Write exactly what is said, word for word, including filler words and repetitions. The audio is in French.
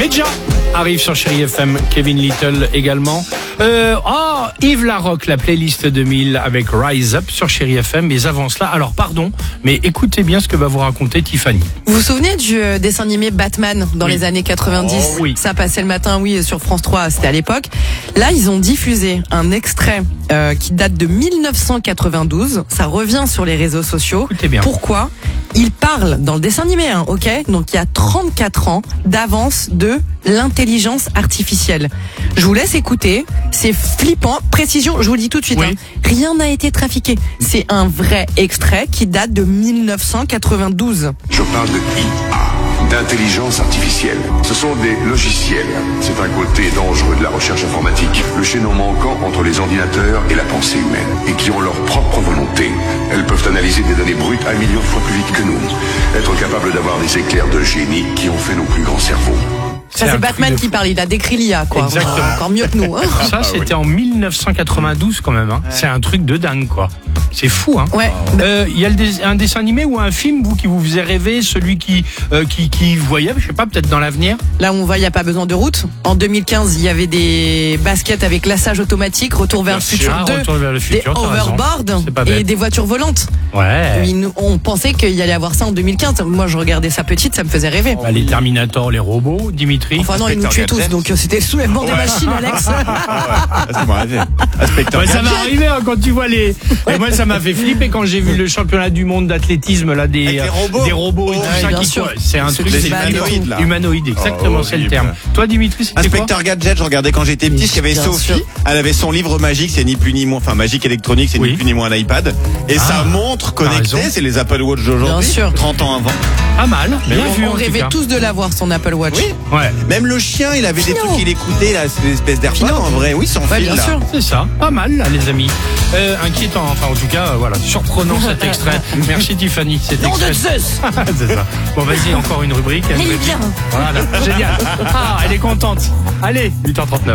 Medja arrive sur Chérie F M, Kevin Little également. Euh, oh, Yves Larocque, la playlist deux mille avec Rise Up sur Chérie F M. Mais avant cela, alors pardon, mais écoutez bien ce que va vous raconter Tiffany. Vous vous souvenez du euh, dessin animé Batman dans Oui. les années quatre-vingt-dix? Oh, oui. Ça passait le matin, oui, sur France trois, c'était à l'époque. Là, ils ont diffusé un extrait euh, qui date de dix-neuf cent quatre-vingt-douze. Ça revient sur les réseaux sociaux. Écoutez bien. Pourquoi? Il parle dans le dessin animé, hein, ok? Donc il y a trente-quatre ans d'avance de l'intelligence artificielle. Je vous laisse écouter. C'est flippant. Précision, je vous le dis tout de suite. Oui. Hein, rien n'a été trafiqué. C'est un vrai extrait qui date de dix-neuf cent quatre-vingt-douze. Je parle de I A, d'intelligence artificielle. Ce sont des logiciels. C'est un côté dangereux de la recherche informatique. Le chaînon manquant entre les ordinateurs et la pensée humaine. Et qui ont leur propre volonté. Elles peuvent analyser des données brutes un million de fois plus vite que nous. Être capables d'avoir des éclairs de génie qui ont fait nos plus grands cerveaux. Ça, un c'est truc Batman de qui fou. parle, il a décrit l'I A, quoi. Exactement. Ouais, encore mieux que nous. Hein. Ça, c'était en dix-neuf cent quatre-vingt-douze quand même. Hein. C'est un truc de dingue, quoi. C'est fou, hein. Ouais. Euh, Il y a le dé- un dessin animé ou un film, vous, qui vous faisait rêver, celui qui, euh, qui, qui voyait, je sais pas, peut-être dans l'avenir. Là où on va, il n'y a pas besoin de route. En deux mille quinze, il y avait des baskets avec lassage automatique, retour vers le futur Ah, deux, Retour vers le des futur, t'as raison. overboards C'est pas et bête. des voitures volantes. Ouais. Mais nous, on pensait qu'il y allait avoir ça en deux mille quinze. Moi, je regardais ça petite, ça me faisait rêver. Bah, les Terminators, les robots, Dimitri. Enfin non, ils nous tuaient tous, donc euh, c'était le soulèvement des machines, Alex. C'est bon, allez. Inspecteur Ouais, ça Gadget. va arriver hein, quand tu vois les. Et moi, ça m'a fait flipper quand j'ai vu le championnat du monde d'athlétisme là des Avec les robots. des robots et Oh, tout ouais, ça bien qui sûr. courent. C'est un Ceux truc qui c'est se battent et tout. humanoïde, là. humanoïde, exactement, Oh, c'est le horrible. terme. Toi, Dimitri, c'était quoi? Inspecteur Gadget, je regardais quand j'étais petit, parce qu'il y avait Bien Sophie, sûr. elle avait son livre magique, c'est ni plus ni moins, enfin magique électronique, c'est Oui. ni plus ni moins un iPad. Et Ah, sa montre t'as connectée, raison. c'est les Apple Watch d'aujourd'hui. Bien sûr. trente ans avant. Pas mal, bien on vu en on tout rêvait cas. tous de l'avoir, son Apple Watch. Oui. Ouais, Même le chien, il avait des Pinot. trucs qu'il écoutait, là, c'est une espèce d'AirPod Pinot. en vrai. Oui, sans Ouais, fil, bien là. sûr. c'est ça, pas mal là, les amis. Euh, inquiétant, enfin en tout cas, euh, voilà, surprenant cet extrait. Merci Tiffany, cet Nom de extrait. Zeus. C'est ça. Bon, vas-y, encore une rubrique. Elle est rubrique. bien. Voilà, génial. Ah, elle est contente. Allez, huit heures trente-neuf.